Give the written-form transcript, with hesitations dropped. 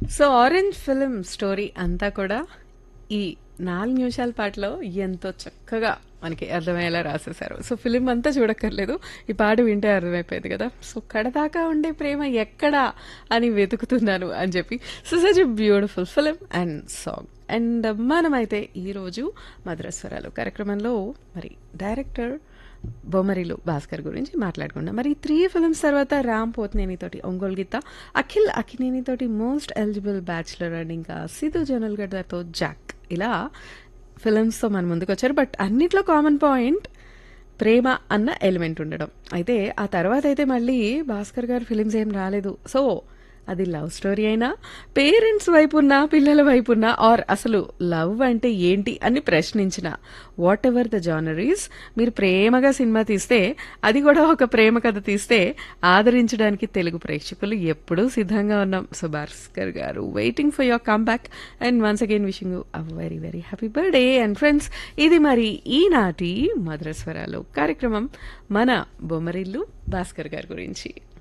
So orange film story అంతా కూడా ఈ 4 నిమిషాల పాటలో ఎంతో చక్కగా మనకి అర్థమయ్యేలా రాసేశారు. సో ఫిలిం అంతా చూడక్కర్లేదు, ఈ పాట వింటే అర్థమైపోయింది కదా. సో కడదాకా ఉండే ప్రేమ ఎక్కడా అని వెతుకుతున్నాను అని చెప్పి. So such a beautiful film and song. And మనమైతే ఈరోజు మధురస్వరాలు కార్యక్రమంలో మరి డైరెక్టర్ బొమ్మరిలు భాస్కర్ గురించి మాట్లాడుకున్నాం. మరి 3 ఫిల్మ్స్ తర్వాత రామ్ పోత్నేనితోటి ఒంగోలు గీత, Akhil అకినేనితోటి most eligible bachelor and ఇంకా సిద్ధు జనల్గడ్డతో జాక్, ఇలా ఫిల్మ్స్తో మన ముందుకు వచ్చారు. బట్ అన్నిట్లో కామన్ పాయింట్ ప్రేమ అన్న ఎలిమెంట్ ఉండడం. అయితే ఆ తర్వాత అయితే మళ్ళీ భాస్కర్ గారు ఫిలిమ్స్ ఏం రాలేదు. సో అది లవ్ స్టోరీ అయినా, పేరెంట్స్ వైపున్నా పిల్లల వైపున్నా, ఆర్ అసలు లవ్ అంటే ఏంటి అని ప్రశ్నించిన, వాట్ ఎవర్ ద జానరీస్, మీరు ప్రేమగా సినిమా తీస్తే, అది కూడా ఒక ప్రేమ కథ తీస్తే ఆదరించడానికి తెలుగు ప్రేక్షకులు ఎప్పుడూ సిద్ధంగా ఉన్నాం. సో భాస్కర్ గారు, waiting for your come back and once again wishing you a very very happy birthday. And friends, ఇది మరి ఈనాటి మధురస్వరాలు కార్యక్రమం మన బొమ్మరిల్లు భాస్కర్ గారి గురించి.